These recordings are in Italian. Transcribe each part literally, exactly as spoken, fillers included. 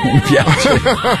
Mi piace.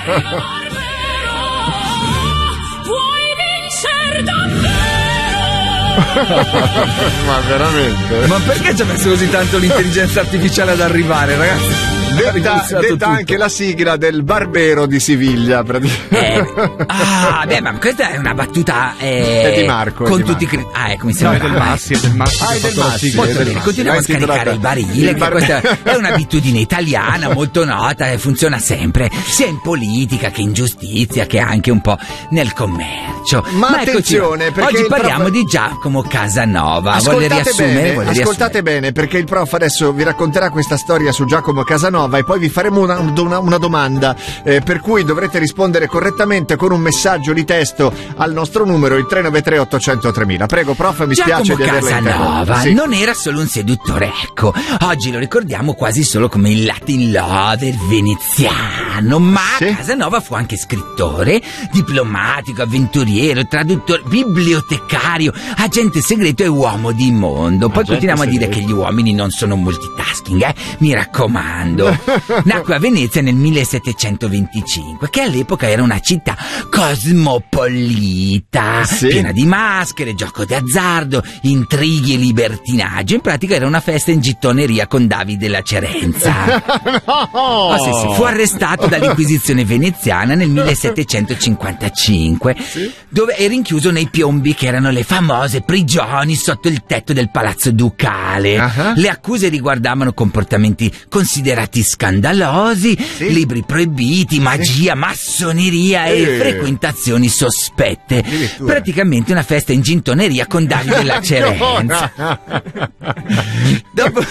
Ma veramente? Ma perché ci ha messo così tanto l'intelligenza artificiale ad arrivare, ragazzi? Detta, detta anche la sigla del Barbero di Siviglia, praticamente. Eh, ah, beh, ma questa è una battuta. Eh, è di Marco. Con di tutti Marco. i. Ah, ecco, mi sembra. No, del Massi, è del Massi. Ah, è del Massi. Molto bene, continuiamo a scaricare il barile, il che bar... questa è un'abitudine italiana molto nota e funziona sempre, sia in politica che in giustizia, che anche un po' nel commercio. Ma, ma attenzione, eccoci, perché oggi parliamo prof... di Giacomo Casanova. Ascoltate Vuole riassumere? bene, Vuole ascoltate riassumere. bene, perché il prof adesso vi racconterà questa storia su Giacomo Casanova e poi vi faremo una, una, una domanda eh, per cui dovrete rispondere correttamente con un messaggio di testo al nostro numero, il tre nove tre otto zero zero tre mila. Prego prof, mi Giacomo spiace di averla Casanova interrotta. Sì. non era solo un seduttore, ecco, oggi lo ricordiamo quasi solo come il Latin lover veneziano, ma Sì. Casanova fu anche scrittore, diplomatico, avventuriero, traduttore, bibliotecario, agente segreto e uomo di mondo. Poi Agente continuiamo segreto. a dire che gli uomini non sono multitasking, eh? Mi raccomando. Nacque a Venezia nel millesettecentoventicinque, che all'epoca era una città cosmopolita, Sì. piena di maschere, gioco d'azzardo, intrighi e libertinaggio. In pratica era una festa in gittoneria con Davide la Cerenza. No! Oh, sì, sì. Fu arrestato dall'Inquisizione veneziana nel millesettecentocinquantacinque, Sì. dove è rinchiuso nei piombi, che erano le famose prigioni sotto il tetto del palazzo ducale. Uh-huh. Le accuse riguardavano comportamenti considerati scandalosi, Sì. libri proibiti, magia, massoneria e Eh. frequentazioni sospette. Addirittura. Praticamente una festa in gintoneria con Davide la Cerenza. Dopo...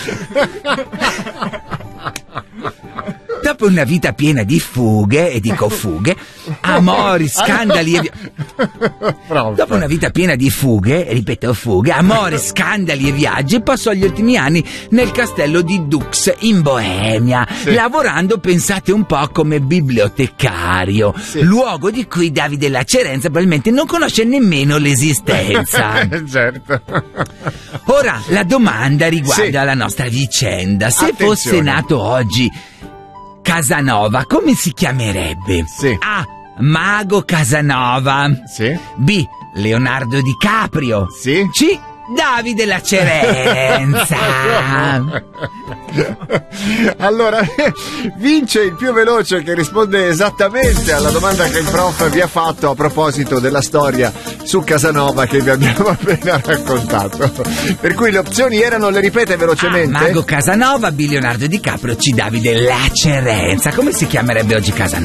Dopo una vita piena di fughe, e dico fughe, amori, scandali e... vi- Prof. Dopo una vita piena di fughe, ripeto fughe, amore, scandali e viaggi, passò gli ultimi anni nel castello di Dux in Boemia, Sì. lavorando, pensate un po', come bibliotecario, Sì. luogo di cui Davide la Cerenza probabilmente non conosce nemmeno l'esistenza. Certo. Ora, la domanda riguarda Sì. la nostra vicenda. Se Attenzione. fosse nato oggi Casanova, come si chiamerebbe? Sì. A. Mago Casanova. Sì. B. Leonardo DiCaprio. Sì. C. Davide la Cerenza. Allora, vince il più veloce che risponde esattamente alla domanda che il prof vi ha fatto a proposito della storia su Casanova che vi abbiamo appena raccontato. Per cui le opzioni erano, le ripete A. velocemente? Mago Casanova, B. Leonardo DiCaprio, C. Davide la Cerenza. Come si chiamerebbe oggi Casanova?